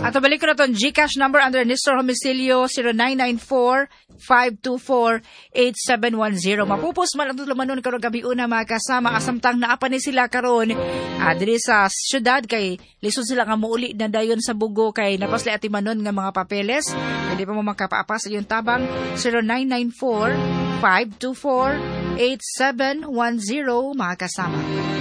At balik ko na itong GCash number under Nestor Homicilio 0994-524-8710. Mapupos man ang tutulamanon karong gabi una mga kasama. Asamtang naapa ni sila karon diri sa syudad kay lisod sila nga muuli na dayon sa Bugo kay napasli ati manon nga mga papeles. Hindi pa mo makapaapas sa iyong tabang 0994-524-8710 mga kasama.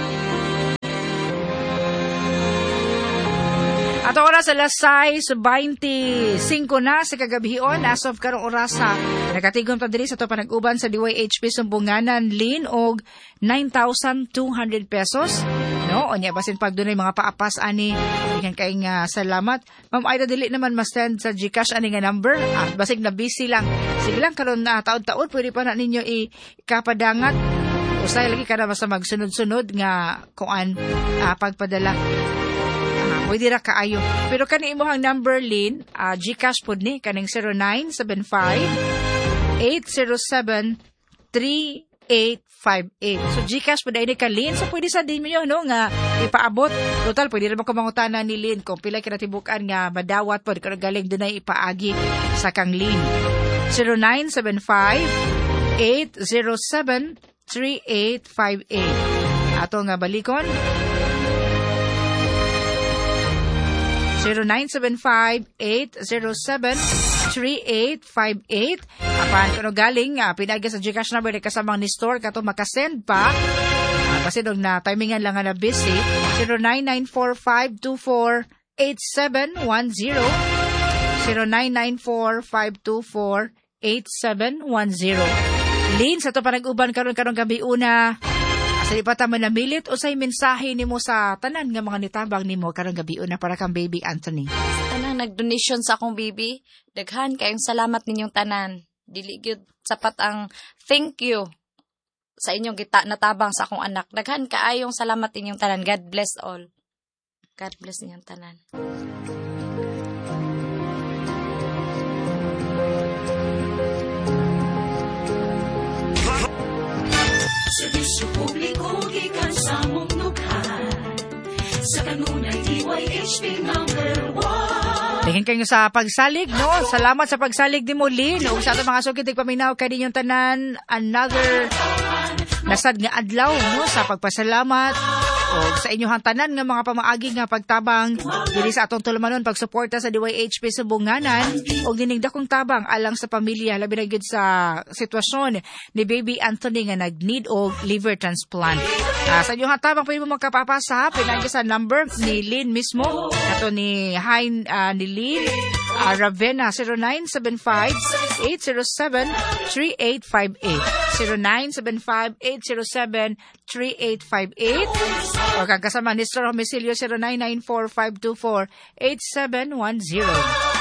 At oras alas 6:25 na sa kagabihion as of karong orasa nakatigom ta diri sa to panag-uban sa DYHP Sumbunganan Lin og 9,200 pesos. No, onya basin pag dunay mga paapas ani dihan kay nga salamat. Ma'am Aida dili naman ma-send sa GCash ani nga number. Basig na busy lang. Sige lang karon na taon-taon pwede pa na ninyo ikapadangat. Usay lagi kada basta magsunod-sunod nga kuan pagpadala. Pwede ra kaayo. Pero kani imuhang number Lin, GCash pod ni kaning 0975-807-3858. So GCash pod ni ka Lin. So pwede sa din mo no nga ipaabot. Total pwede ra makamangutana ni Lin kung pila kinatibukan nga madawat pod kung galing dunay ipaagi sa kang Lin. 0975-807-3858. Ato nga balikon 0975-807-3858. Apan kung galing, pinagi sa GCash number na kasamang ni store, kato makasend pa. Kasi nung na timingan lang nga na busy. 0994-524-8710. 0994-524-8710. Lin, sa to panag-uban karong gabi una. Sa di pa tama na milit o say mensahe nimo sa tanan nga mga nitabang nimo karong gabi una para kang baby Anthony. Tanang nag-donation sa akong baby, daghan kayong salamat ninyong tanan. Dili gyud sapat ang thank you sa inyong kita natabang sa akong anak. Daghan kaayong salamat ninyong tanan. God bless all. God bless ninyong tanan. Serbisyo publiko gikan sa mong lughan. Sa kanunay DYHP number 1. Tingin kayo sa pagsalig, no? Salamat sa pagsalig di mo, Lin. O sa ato mga sukit, paminaw ka din yung tanan. Another nasad nga adlaw, no? Sa pagpasalamat. O sa inyong tanan nga mga pamaagi nga pagtabang diri sa atong tulumanon pagsuporta sa DYHP Sumbunganan o dinigdakong tabang alang sa pamilya labi na gyud sa sitwasyon ni baby Anthony nga nag-need og liver transplant. Sa inyong tabang pwede mo magkapapasa pinagi sa number ni Lynn mismo kato ni ni Lynn Ravenna 0975-807-3858 0975-807-3858 o kagkasama ni Nestor Homicilio 0994-524-8710.